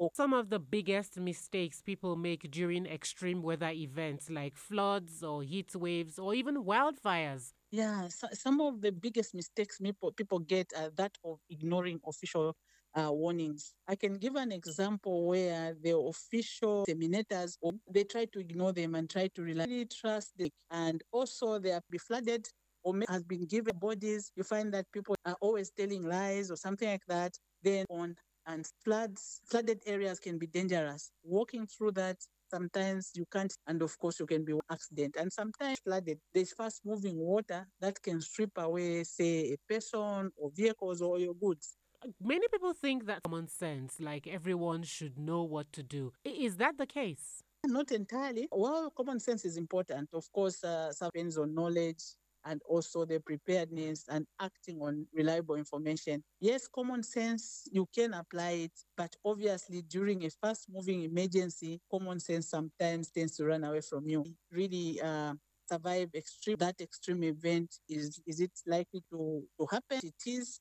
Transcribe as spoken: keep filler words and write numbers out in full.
Some of the biggest mistakes people make during extreme weather events like floods or heat waves or even wildfires. Yeah, so, some of the biggest mistakes people, people get are that of ignoring official uh, warnings. I can give an example where the official disseminators, they try to ignore them and try to really trust them. And also they are be flooded or may has been given bodies. You find that people are always telling lies or something like that. Then on and floods, flooded areas can be dangerous. Walking through that, sometimes you can't, and of course you can be accident. And sometimes flooded, there's fast moving water that can strip away, say, a person or vehicles or your goods. Many people think that common sense, like everyone should know what to do. I- Is that the case? Not entirely. Well, common sense is important. Of course, uh, some depends on knowledge and also the preparedness and acting on reliable information. Yes, common sense, you can apply it, but obviously during a fast moving emergency, common sense sometimes tends to run away from you. Really, uh, survive extreme that extreme event, is is it likely to to happen? It is,